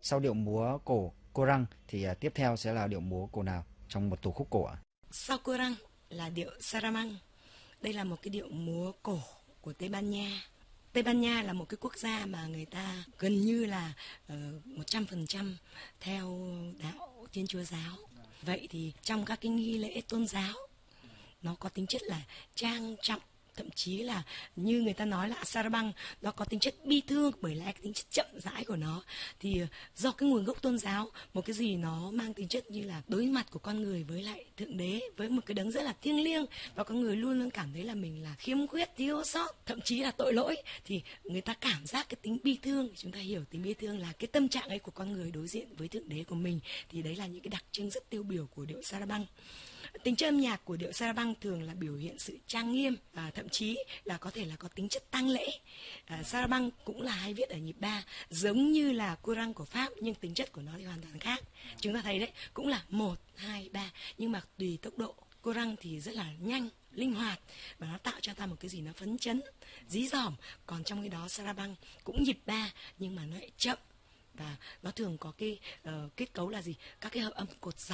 Sau điệu múa cổ Korang thì tiếp theo sẽ là điệu múa cổ nào trong một tổ khúc cổ ạ? Sau Korang là điệu Saramang. Đây là một cái điệu múa cổ của Tây Ban Nha. Tây Ban Nha là một cái quốc gia mà người ta gần như là 100% theo đạo Thiên Chúa giáo. Vậy thì trong các cái nghi lễ tôn giáo, nó có tính chất là trang trọng, thậm chí là như người ta nói là sarabang nó có tính chất bi thương, bởi lẽ cái tính chất chậm rãi của nó thì do cái nguồn gốc tôn giáo, một cái gì nó mang tính chất như là đối mặt của con người với lại thượng đế, với một cái đấng rất là thiêng liêng, và con người luôn luôn cảm thấy là mình là khiếm khuyết, thiếu sót, thậm chí là tội lỗi, thì người ta cảm giác cái tính bi thương. Chúng ta hiểu tính bi thương là cái tâm trạng ấy của con người đối diện với thượng đế của mình, thì đấy là những cái đặc trưng rất tiêu biểu của điệu sarabang. Tính chất âm nhạc của điệu sarabang thường là biểu hiện sự trang nghiêm, thậm chí là có thể là có tính chất tang lễ. Sarabang cũng là hay viết ở nhịp 3, giống như là Korang của Pháp, nhưng tính chất của nó thì hoàn toàn khác. Chúng ta thấy đấy, cũng là 1, 2, 3, nhưng mà tùy tốc độ. Korang thì rất là nhanh, linh hoạt, và nó tạo cho ta một cái gì nó phấn chấn, dí dỏm. Còn trong cái đó sarabang cũng nhịp 3, nhưng mà nó lại chậm, và nó thường có cái kết cấu là gì? Các cái hợp âm cột dọc